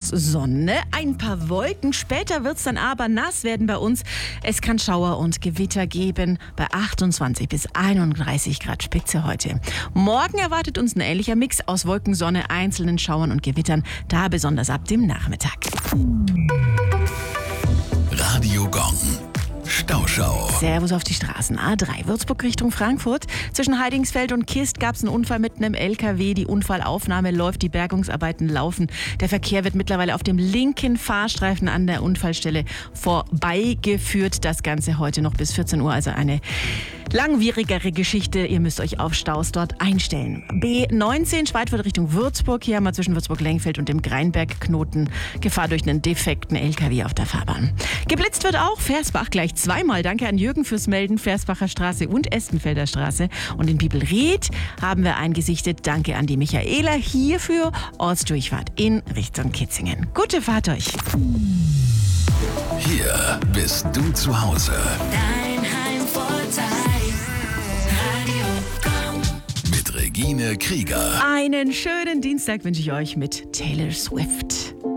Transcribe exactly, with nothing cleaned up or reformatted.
Sonne, ein paar Wolken. Später wird es dann aber nass werden bei uns. Es kann Schauer und Gewitter geben bei achtundzwanzig bis einunddreißig Grad Spitze heute. Morgen erwartet uns ein ähnlicher Mix aus Wolken, Sonne, einzelnen Schauern und Gewittern. Da besonders ab dem Nachmittag. Radio Gong. Stauschau. Servus auf die Straßen. A drei Würzburg Richtung Frankfurt. Zwischen Heidingsfeld und Kist gab es einen Unfall mit einem L K W. Die Unfallaufnahme läuft, die Bergungsarbeiten laufen. Der Verkehr wird mittlerweile auf dem linken Fahrstreifen an der Unfallstelle vorbeigeführt. Das Ganze heute noch bis vierzehn Uhr. Also eine langwierigere Geschichte. Ihr müsst euch auf Staus dort einstellen. B neunzehn Schweidfurt Richtung Würzburg. Hier haben wir zwischen Würzburg-Lengfeld und dem Greinberg-Knoten Gefahr durch einen defekten L K W auf der Fahrbahn. Geblitzt wird auch Versbach gleich zweimal. Danke an Jürgen fürs Melden. Versbacher Straße und Estenfelder Straße. Und in Bibelried haben wir eingesichtet. Danke an die Michaela hier für Ortsdurchfahrt in Richtung Kitzingen. Gute Fahrt euch. Hier bist du zu Hause. Dein Heimvorteil. Radio Gong. Mit Regine Krieger. Einen schönen Dienstag wünsche ich euch mit Taylor Swift.